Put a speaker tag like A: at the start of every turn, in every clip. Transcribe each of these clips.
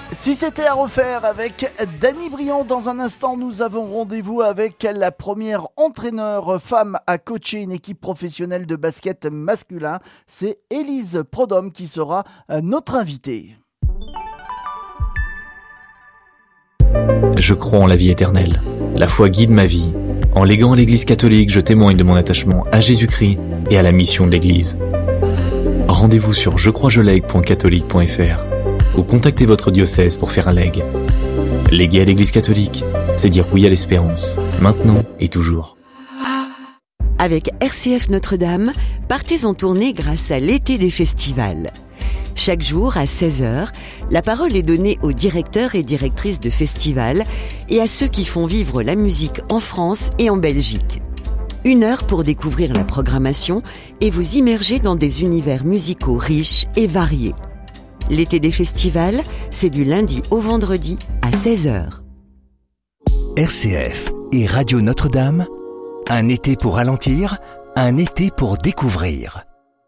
A: Si c'était à refaire avec Dany Briand, dans un instant, nous avons rendez-vous avec la première entraîneur femme à coacher une équipe professionnelle de basket masculin. C'est Élise Prodhomme qui sera notre invitée.
B: Je crois en la vie éternelle. La foi guide ma vie. En léguant à l'Église catholique, je témoigne de mon attachement à Jésus-Christ et à la mission de l'Église. Rendez-vous sur jecroisjelègue.catholique.fr ou contactez votre diocèse pour faire un legs. Léguer à l'Église catholique, c'est dire oui à l'espérance, maintenant et toujours.
C: Avec RCF Notre-Dame, partez en tournée grâce à l'été des festivals. Chaque jour à 16h, la parole est donnée aux directeurs et directrices de festivals et à ceux qui font vivre la musique en France et en Belgique. 1 heure pour découvrir la programmation et vous immerger dans des univers musicaux riches et variés. L'été des festivals, c'est du lundi au vendredi à 16h.
D: RCF et Radio Notre-Dame, un été pour ralentir, un été pour découvrir.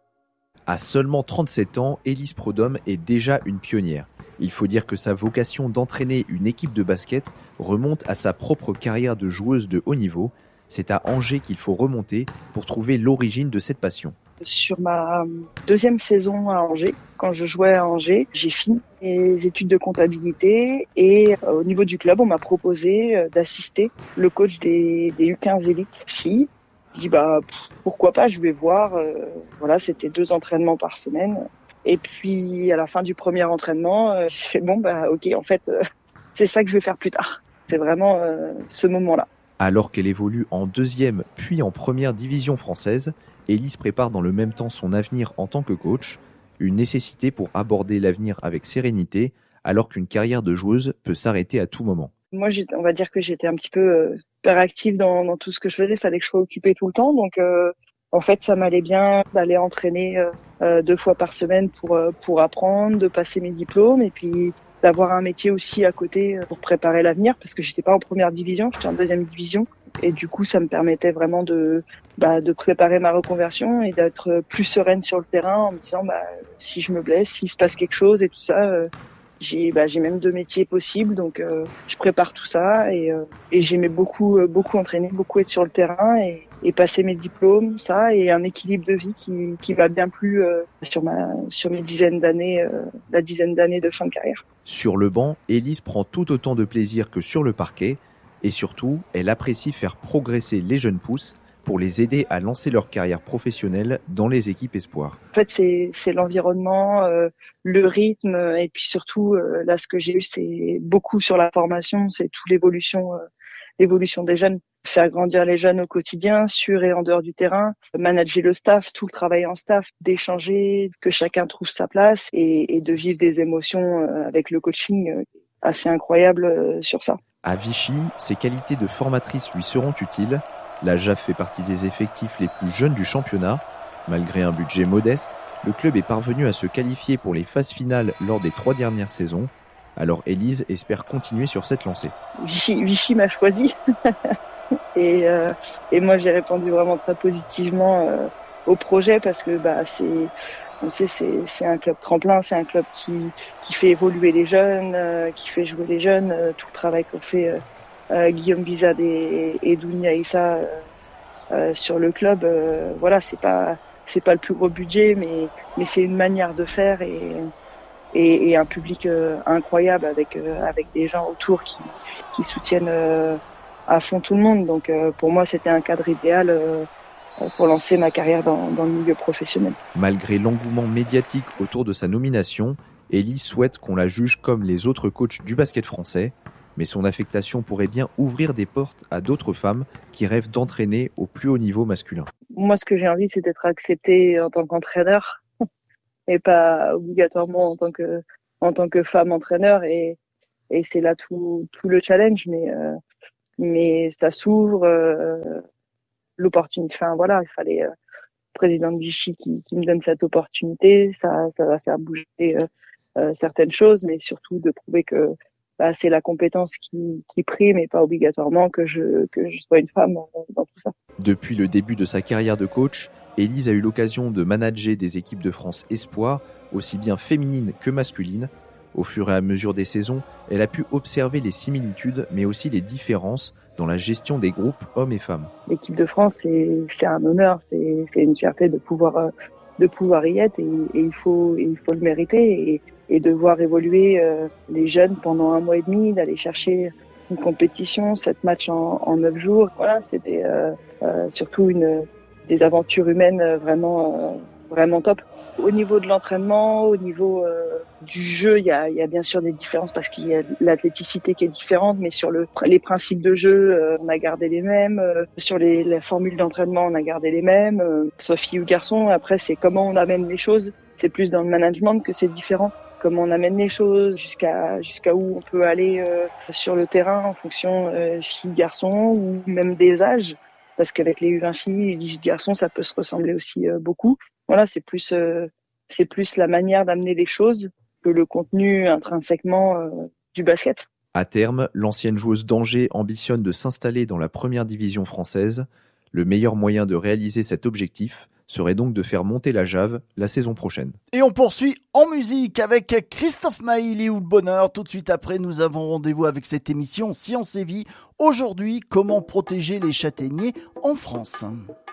E: À seulement 37 ans, Élise Prodhomme est déjà une pionnière. Il faut dire que sa vocation d'entraîner une équipe de basket remonte à sa propre carrière de joueuse de haut niveau. C'est à Angers qu'il faut remonter pour trouver l'origine de cette passion.
F: Sur ma 2e saison à Angers, quand je jouais à Angers, j'ai fini mes études de comptabilité et au niveau du club, on m'a proposé d'assister le coach des U15 élites filles. Je dis pourquoi pas, je vais voir. Voilà, c'était 2 entraînements par semaine. Et puis à la fin du premier entraînement, j'ai fait ok, en fait, c'est ça que je vais faire plus tard. C'est vraiment ce moment-là.
E: Alors qu'elle évolue en 2e puis en première division française, Élise prépare dans le même temps son avenir en tant que coach, une nécessité pour aborder l'avenir avec sérénité, alors qu'une carrière de joueuse peut s'arrêter à tout moment.
F: Moi, on va dire que j'étais un petit peu hyperactive dans tout ce que je faisais. Il fallait que je sois occupée tout le temps. Donc, en fait, ça m'allait bien d'aller entraîner 2 fois par semaine pour apprendre, de passer mes diplômes et puis d'avoir un métier aussi à côté pour préparer l'avenir parce que j'étais pas en première division, j'étais en 2e division. Et du coup, ça me permettait vraiment de préparer ma reconversion et d'être plus sereine sur le terrain en me disant si je me blesse, s'il se passe quelque chose et tout ça, j'ai même 2 métiers possibles, donc je prépare tout ça et j'aimais beaucoup entraîner, beaucoup être sur le terrain et passer mes diplômes, ça et un équilibre de vie qui m'a bien plu sur mes dizaines d'années, la dizaine d'années de fin de carrière.
E: Sur le banc, Élise prend tout autant de plaisir que sur le parquet et surtout, elle apprécie faire progresser les jeunes pousses pour les aider à lancer leur carrière professionnelle dans les équipes espoirs.
F: En fait, c'est l'environnement, le rythme et puis surtout, là, ce que j'ai eu, c'est beaucoup sur la formation, c'est toute l'évolution des jeunes. Faire grandir les jeunes au quotidien, sur et en dehors du terrain, manager le staff, tout le travail en staff, d'échanger, que chacun trouve sa place et de vivre des émotions avec le coaching assez incroyable sur ça.
E: À Vichy, ses qualités de formatrice lui seront utiles. La JAF fait partie des effectifs les plus jeunes du championnat. Malgré un budget modeste, le club est parvenu à se qualifier pour les phases finales lors des 3 dernières saisons. Alors Élise espère continuer sur cette lancée.
F: Vichy m'a choisi et moi j'ai répondu vraiment très positivement au projet parce que c'est un club tremplin, c'est un club qui fait évoluer les jeunes, qui fait jouer les jeunes, tout le travail qu'on fait Guillaume Bizad et Dounia Issa sur le club, voilà, c'est pas le plus gros budget, mais c'est une manière de faire et un public incroyable avec des gens autour qui soutiennent à fond tout le monde. Donc pour moi, c'était un cadre idéal pour lancer ma carrière dans le milieu professionnel.
E: Malgré l'engouement médiatique autour de sa nomination, Élise souhaite qu'on la juge comme les autres coachs du basket français. Mais son affectation pourrait bien ouvrir des portes à d'autres femmes qui rêvent d'entraîner au plus haut niveau masculin.
F: Moi, ce que j'ai envie, c'est d'être acceptée en tant qu'entraîneur et pas obligatoirement en tant que femme entraîneur. Et c'est là tout le challenge. Mais ça s'ouvre, l'opportunité. Enfin voilà, il fallait le président de Vichy qui me donne cette opportunité. Ça va faire bouger certaines choses, mais surtout de prouver que c'est la compétence qui prime et pas obligatoirement que je sois une femme dans tout ça.
E: Depuis le début de sa carrière de coach, Élise a eu l'occasion de manager des équipes de France espoirs, aussi bien féminines que masculines. Au fur et à mesure des saisons, elle a pu observer les similitudes, mais aussi les différences dans la gestion des groupes hommes et femmes.
F: L'équipe de France, c'est un honneur, c'est une fierté de pouvoir y être et il faut le mériter et de voir évoluer les jeunes pendant 1 mois et demi, d'aller chercher une compétition, 7 matchs en 9 jours. Voilà, c'était surtout des aventures humaines vraiment top. Au niveau de l'entraînement, au niveau du jeu, il y a bien sûr des différences parce qu'il y a l'athléticité qui est différente, mais sur les principes de jeu, on a gardé les mêmes. Sur la formule d'entraînement, on a gardé les mêmes. Soit fille ou garçon, après c'est comment on amène les choses. C'est plus dans le management que c'est différent. Comment on amène les choses, jusqu'à où on peut aller sur le terrain en fonction fille-garçon ou même des âges. Parce qu'avec les U20 filles et les U10 garçons, ça peut se ressembler aussi beaucoup. Voilà, c'est plus la manière d'amener les choses que le contenu intrinsèquement du basket.
E: À terme, l'ancienne joueuse d'Angers ambitionne de s'installer dans la première division française. Le meilleur moyen de réaliser cet objectif serait donc de faire monter la Jave la saison prochaine.
A: Et on poursuit en musique avec Christophe Maïli ou le bonheur. Tout de suite après, nous avons rendez-vous avec cette émission Science et Vie. Aujourd'hui, comment protéger les châtaigniers en France.